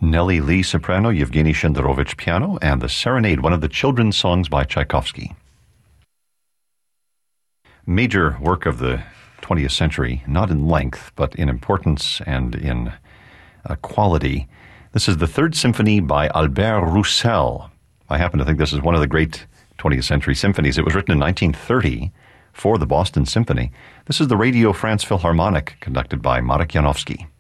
Nellie Lee soprano, Yevgeny Shenderovich piano, and the Serenade, one of the children's songs by Tchaikovsky. Major work of the 20th century, not in length, but in importance and in quality. This is the Third Symphony by Albert Roussel. I happen to think this is one of the great 20th century symphonies. It was written in 1930 for the Boston Symphony. This is the Radio France Philharmonic, conducted by Marek Janowski.